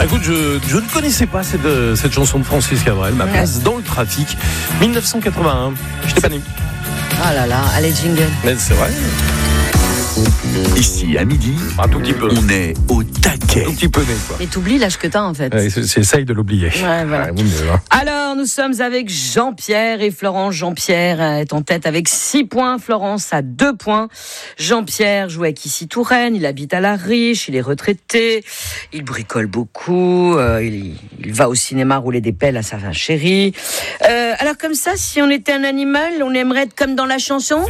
Écoute, je ne connaissais pas cette chanson de Francis Cabrel, Ma place dans le trafic, 1981. Je t'ai pas né. Ah là là, allez jingle. Mais c'est vrai. Ici, à midi, Un tout petit peu. on est au taquet. Un tout petit peu né, quoi. Mais t'oublies l'âge que t'as en fait. Ouais, j'essaye de l'oublier. Ouais, voilà. Ouais, oui, mais là. Alors, nous sommes avec Jean-Pierre et Florence. Jean-Pierre est en tête avec 6 points. Florence a 2 points. Jean-Pierre joue avec Issy Touraine. Il habite à La Riche. Il est retraité. Il bricole beaucoup. Il va au cinéma rouler des pelles à sa chérie. Alors, comme ça, si on était un animal, on aimerait être comme dans la chanson?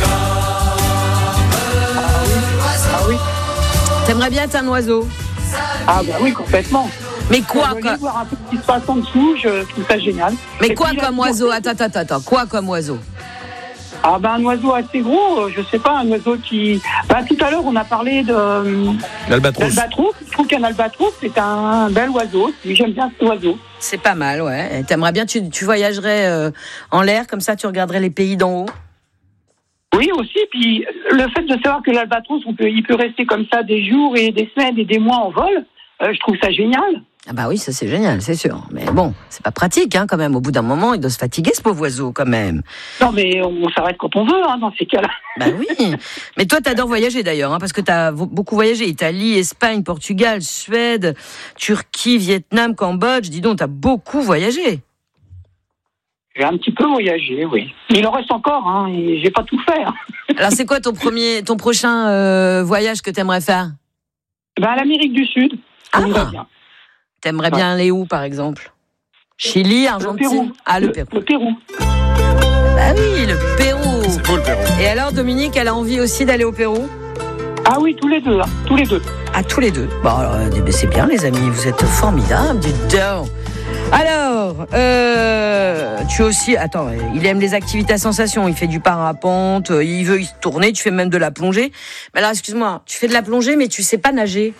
Ah oui. T'aimerais bien être un oiseau? Ah bah oui, complètement. Mais quoi, Je voulais voir un peu ce qui se passe en dessous, je trouve ça génial. Mais Et quoi puis, comme oiseau? Attends. Quoi comme oiseau? Ah bah un oiseau assez gros, je sais pas, un oiseau qui... Bah tout à l'heure on a parlé L'albatros. d'albatros. Je trouve qu'un albatros c'est un bel oiseau. J'aime bien cet oiseau. C'est pas mal, ouais. Et t'aimerais bien, tu voyagerais en l'air, comme ça tu regarderais les pays d'en haut? Oui aussi, puis le fait de savoir que l'albatros, il peut rester comme ça des jours et des semaines et des mois en vol, je trouve ça génial. Ah bah oui, ça c'est génial, c'est sûr. Mais bon, c'est pas pratique quand même. Au bout d'un moment, il doit se fatiguer ce pauvre oiseau quand même. Non mais on s'arrête quand on veut dans ces cas-là. Bah oui. Mais toi, t'adores voyager d'ailleurs, parce que t'as beaucoup voyagé. Italie, Espagne, Portugal, Suède, Turquie, Vietnam, Cambodge. Dis donc, t'as beaucoup voyagé. J'ai un petit peu voyagé, oui. Mais il en reste encore, et j'ai pas tout fait. Alors c'est quoi ton prochain voyage que t'aimerais faire? À l'Amérique du Sud. Ça me va bien. T'aimerais bien aller où par exemple? Chili, Argentine? Le Pérou. Ah, le Pérou. Le Pérou. Ah oui, le Pérou. C'est beau le Pérou. Et alors Dominique, elle a envie aussi d'aller au Pérou? Ah oui, tous les deux. Ah, tous les deux. Bon, alors, c'est bien les amis, vous êtes formidables, dites donc. Alors, tu aussi... Attends, il aime les activités à sensation, il fait du parapente, il veut y tourner, tu fais même de la plongée. Mais alors, excuse-moi, tu fais de la plongée, mais tu sais pas nager.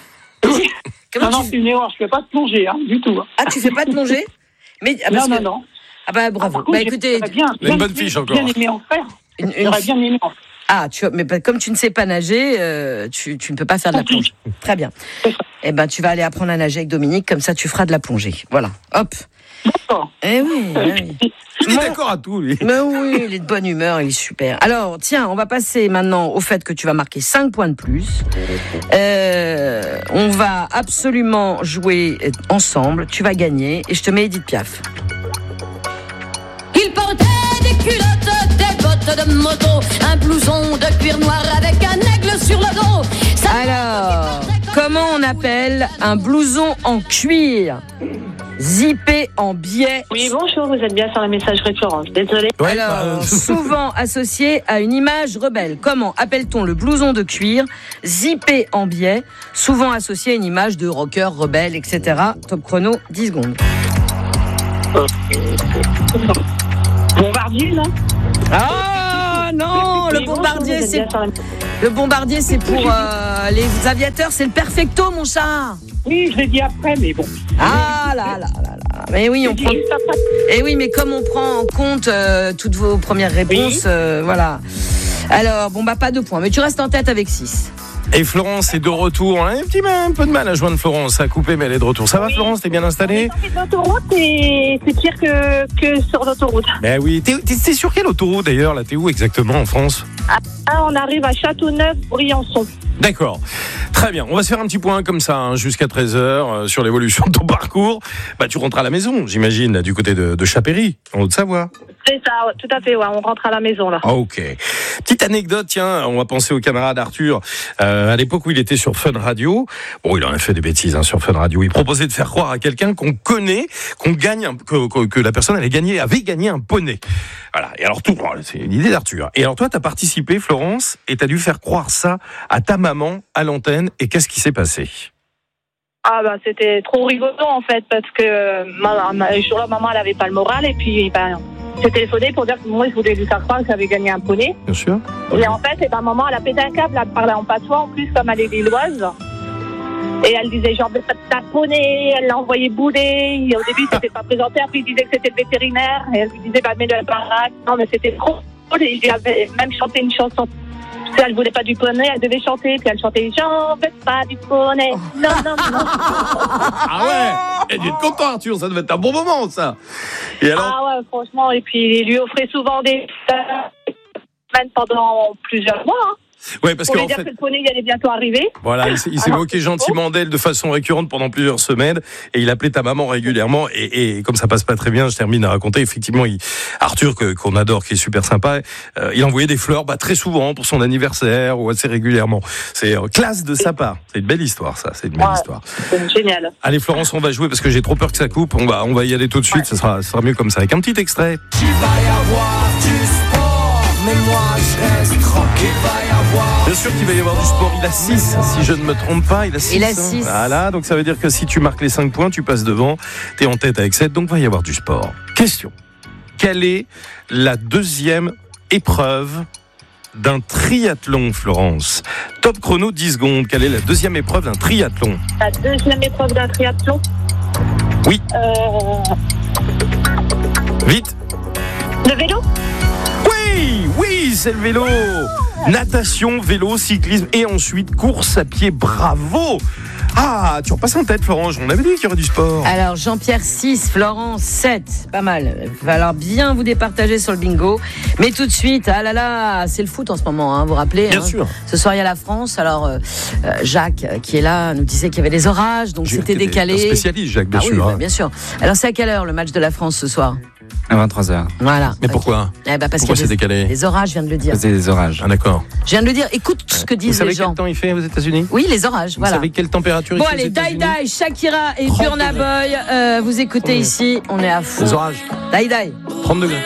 Non, c'est une erreur, je fais pas de plongée, du tout. Ah, tu fais pas de plongée? Mais, Non. Ah bah bravo. Contre, écoutez... Une bonne fiche encore. J'aurais bien aimé en faire. J'aurais bien aimé en faire. Ah, mais comme tu ne sais pas nager, tu ne peux pas faire de la plongée. Très bien. Eh ben, tu vas aller apprendre à nager avec Dominique, comme ça tu feras de la plongée. Voilà, hop. D'accord. Eh oui. Il est d'accord à tout, lui. Mais oui, il est de bonne humeur, il est super. Alors, tiens, on va passer maintenant au fait que tu vas marquer 5 points de plus. On va absolument jouer ensemble. Tu vas gagner et je te mets Edith Piaf. Il portait des culottes, des bottes de moto, un blouson de cuir noir avec un aigle sur le dos. Alors, comment on appelle un blouson en cuir zippé en biais? Oui, bonjour, vous êtes bien sur la messagerie de Florence. Désolée. Ouais, Alors, souvent associé à une image rebelle. Comment appelle-t-on le blouson de cuir zippé en biais, souvent associé à une image de rocker, rebelle, etc. Top chrono, 10 secondes. Bombardier, là? Ah non, le Oui, bonjour, bombardier, vous êtes c'est bien sur la- le bombardier, c'est pour les aviateurs, c'est le perfecto, mon chat. Oui, je l'ai dit après, mais bon. Ah là. Mais oui, on prend. Juste après. Et oui, mais comme on prend en compte toutes vos premières réponses, voilà. Alors, pas de points, mais tu restes en tête avec 6. Et Florence est de retour. On a un peu de mal à joindre Florence. Ça a coupé, mais elle est de retour. Ça va, Florence? T'es bien installée? L'autoroute, c'est pire que sur l'autoroute. Ben oui. T'es sur quelle autoroute d'ailleurs? Là, t'es où exactement en France? On arrive à Châteauneuf-Briançon. D'accord. Très bien. On va se faire un petit point comme ça jusqu'à 13h sur l'évolution de ton parcours. Bah, tu rentres à la maison, j'imagine, là, du côté de Chapéry, en Haute-Savoie. C'est ça, tout à fait, ouais, on rentre à la maison, là. Ok. Petite anecdote, tiens, on va penser au camarade Arthur. À l'époque où il était sur Fun Radio, bon, il en a fait des bêtises sur Fun Radio. Il proposait de faire croire à quelqu'un qu'on connaît, que la personne avait gagné un poney. Voilà. Et alors c'est une idée d'Arthur. Et alors toi, t'as participé, Florence, et t'as dû faire croire ça à ta maman à l'antenne. Et qu'est-ce qui s'est passé? Ah bah c'était trop rigolo en fait parce que ce jour-là maman elle avait pas le moral et puis j'ai téléphoné pour dire que moi je voulais lui faire croire que j'avais gagné un poney. Bien sûr. Et en fait maman elle a pété un câble, elle parlait en patois en plus comme elle est lilloise. Et elle disait genre de ta poney, elle l'a envoyé bouler. Et au début c'était pas présenté, après il disait que c'était le vétérinaire et elle lui disait mets-le à la baraque. Non mais c'était trop drôle et je lui avais même chanté une chanson. Elle voulait pas du poney, elle devait chanter, puis elle chantait j'en veux pas du poney. Non, non, non. Ah ouais. Et tu es content, Arthur, ça devait être un bon moment, ça. Et alors? Ah ouais, franchement, et puis il lui offrait souvent des semaines pendant plusieurs mois. Hein. Ouais, parce Pour lui qu'en dire fait, que le poney il allait bientôt arriver. voilà, il s'est moqué gentiment d'elle de façon récurrente pendant plusieurs semaines, et il appelait ta maman régulièrement, et comme ça passe pas très bien, je termine à raconter, effectivement, Arthur, qu'on adore, qui est super sympa, il envoyait des fleurs, très souvent, pour son anniversaire, ou assez régulièrement. C'est classe de sa part. C'est une belle histoire, ça, c'est une belle histoire. C'est génial. Allez, Florence, on va jouer, parce que j'ai trop peur que ça coupe, on va y aller tout de suite, ça sera mieux comme ça, avec un petit extrait. Tu vas y avoir du sport, mais moi je reste tranquille, va y avoir. Bien sûr qu'il va y avoir du sport, il a 6, si je ne me trompe pas, il a 6. Il a 6. Voilà, donc ça veut dire que si tu marques les 5 points, tu passes devant, t'es en tête avec 7, donc va y avoir du sport. Question, quelle est la deuxième épreuve d'un triathlon, Florence? Top chrono, 10 secondes, quelle est la deuxième épreuve d'un triathlon? La deuxième épreuve d'un triathlon. Oui. Vite. Le vélo. Oui, c'est le vélo. Natation, vélo, cyclisme et ensuite course à pied. Bravo. Ah, tu repasses en tête, Florence. On avait dit qu'il y aurait du sport. Alors, Jean-Pierre 6, Florence 7. Pas mal. Il va falloir bien vous départager sur le bingo. Mais tout de suite, ah là là, c'est le foot en ce moment, hein, vous vous rappelez? Bien sûr. Ce soir, il y a la France. Alors, Jacques, qui est là, nous disait qu'il y avait des orages, donc c'était décalé. Un spécialiste, Jacques, bien sûr. Oui, bien sûr. Alors, c'est à quelle heure le match de la France ce soir? À 23h. Voilà. Mais pourquoi? Parce Pourquoi c'est décalé? Les orages, je viens de le dire. C'est des orages. Ah, d'accord. Je viens de le dire. Écoute ce que disent les gens. Vous savez quel temps il fait aux États-Unis? Oui, les orages, Vous voilà. savez quelle température il Bon, fait aux allez, États-Unis? Dai, Shakira et 30 Burna Boy. Vous écoutez ici, on est à fond. Les orages. Dai. 30 degrés.